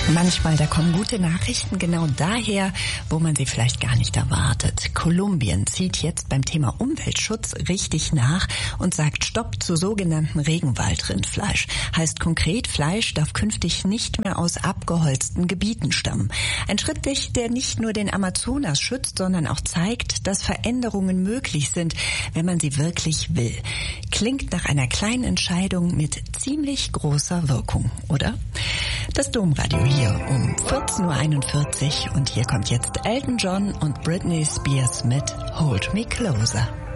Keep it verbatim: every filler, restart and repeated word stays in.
Manchmal, da kommen gute Nachrichten genau daher, wo man sie vielleicht gar nicht erwartet. Kolumbien zieht jetzt beim Thema Umweltschutz richtig nach und sagt Stopp zu sogenannten Regenwaldrindfleisch. Heißt konkret, Fleisch darf künftig nicht mehr aus abgeholzten Gebieten stammen. Ein Schritt, der nicht nur den Amazonas schützt, sondern auch zeigt, dass Veränderungen möglich sind, wenn man sie wirklich will. Klingt nach einer kleinen Entscheidung mit ziemlich großer Wirkung, oder? Das Domradio hier um vierzehn Uhr einundvierzig und hier kommt jetzt Elton John und Britney Spears mit Hold Me Closer.